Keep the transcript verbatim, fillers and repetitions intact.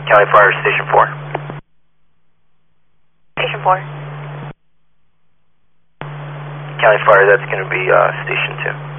Cali Fire, Station four. Station four. Cali Fire, that's going to be uh, Station two.